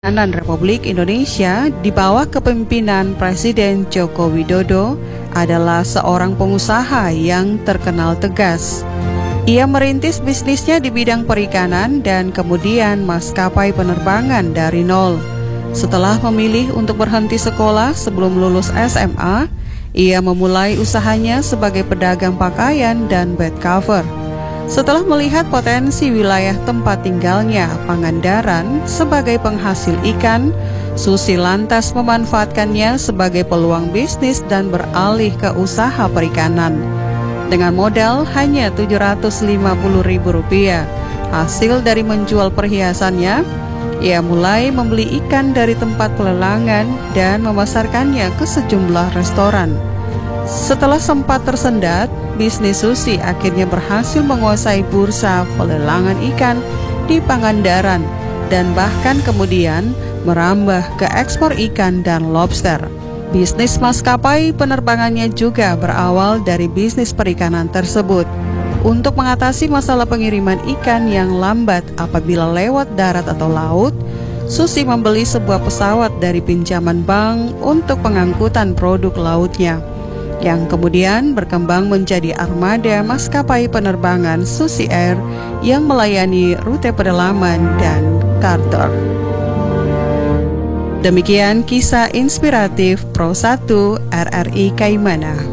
Pertahanan Republik Indonesia di bawah kepemimpinan Presiden Joko Widodo adalah seorang pengusaha yang terkenal tegas. Ia merintis bisnisnya di bidang perikanan dan kemudian maskapai penerbangan dari nol. Setelah memilih untuk berhenti sekolah sebelum lulus SMA, ia memulai usahanya sebagai pedagang pakaian dan bed cover. Setelah melihat potensi wilayah tempat tinggalnya, Pangandaran, sebagai penghasil ikan, Susi lantas memanfaatkannya sebagai peluang bisnis dan beralih ke usaha perikanan. Dengan modal hanya Rp750.000, hasil dari menjual perhiasannya, ia mulai membeli ikan dari tempat pelelangan dan memasarkannya ke sejumlah restoran. Setelah sempat tersendat, bisnis Susi akhirnya berhasil menguasai bursa pelelangan ikan di Pangandaran dan bahkan kemudian merambah ke ekspor ikan dan lobster. Bisnis maskapai penerbangannya juga berawal dari bisnis perikanan tersebut. Untuk mengatasi masalah pengiriman ikan yang lambat apabila lewat darat atau laut, Susi membeli sebuah pesawat dari pinjaman bank untuk pengangkutan produk lautnya, yang kemudian berkembang menjadi armada maskapai penerbangan Susi Air yang melayani rute pedalaman dan charter. Demikian kisah inspiratif Pro 1 RRI Kaimana.